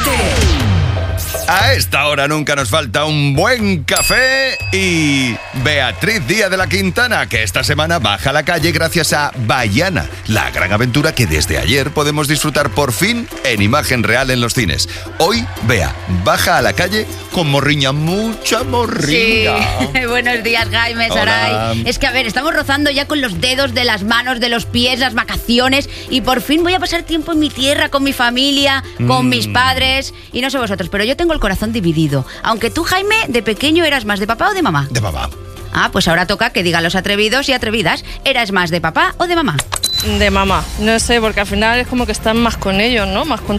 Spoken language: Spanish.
A esta hora nunca nos falta un buen café y Beatriz Díaz de la Quintana, que esta semana baja a la calle gracias a Vaiana, la gran aventura que desde ayer podemos disfrutar por fin en imagen real en los cines. Hoy, Bea, baja a la calle con morriña, mucha morriña. Sí. Buenos días, Jaime, Saray. Es que, a ver, estamos rozando ya con los dedos de las manos, de los pies, las vacaciones, y por fin voy a pasar tiempo en mi tierra, con mi familia, con mis padres, y no sé vosotros, pero yo tengo el corazón dividido. Aunque tú, Jaime, de pequeño eras más de papá o de mamá. De mamá. Ah, pues ahora toca que digan los atrevidos y atrevidas. ¿Eras más de papá o de mamá? De mamá, no sé, porque al final es como que están más con ellos, ¿no? Más con